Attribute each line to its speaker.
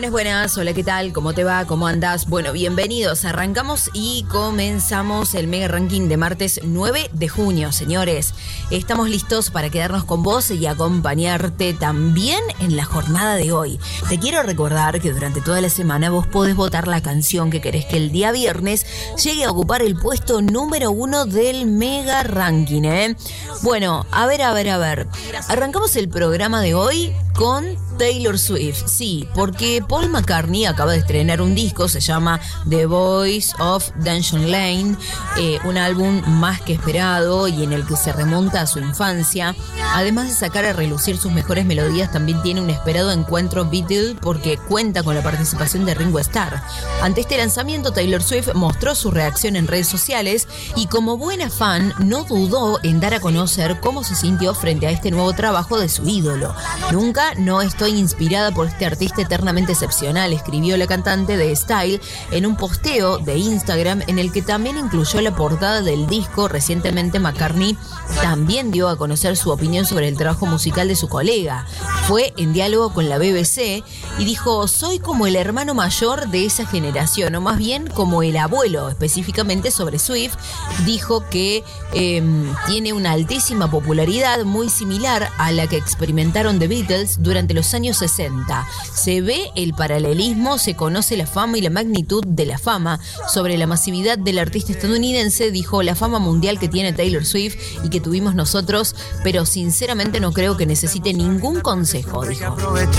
Speaker 1: buenas. Hola, ¿qué tal? ¿Cómo te va? ¿Cómo andás? Bueno, bienvenidos. Arrancamos y comenzamos el Mega Ranking de martes 9 de junio, señores. Estamos listos para quedarnos con vos y acompañarte también en la jornada de hoy. Te quiero recordar que durante toda la semana vos podés votar la canción que querés que el día viernes llegue a ocupar el puesto número 1 del Mega Ranking, ¿eh? Bueno, a ver. Arrancamos el programa de hoy con Taylor Swift. Sí, porque Paul McCartney acaba de estrenar un disco, se llama The Voice of Dungeon Lane, un álbum más que esperado y en el que se remonta a su infancia. Además de sacar a relucir sus mejores melodías, también tiene un esperado encuentro Beatle porque cuenta con la participación de Ringo Starr. Ante este lanzamiento, Taylor Swift mostró su reacción en redes sociales y como buena fan no dudó en dar a conocer cómo se sintió frente a este nuevo trabajo de su ídolo. Nunca no estoy inspirada por este artista eternamente excepcional, escribió la cantante de Style en un posteo de Instagram en el que también incluyó la portada del disco. Recientemente McCartney también dio a conocer su opinión sobre el trabajo musical de su colega. Fue en diálogo con la BBC y dijo: soy como el hermano mayor de esa generación, o más bien como el abuelo. Específicamente sobre Swift, dijo que tiene una altísima popularidad muy similar a la que experimentaron The Beatles durante los años 60. Se ve el paralelismo, se conoce la fama y la magnitud de la fama. Sobre la masividad del artista estadounidense, dijo: la fama mundial que tiene Taylor Swift y que tuvimos nosotros, pero sinceramente no creo que necesite ningún consejo, dijo.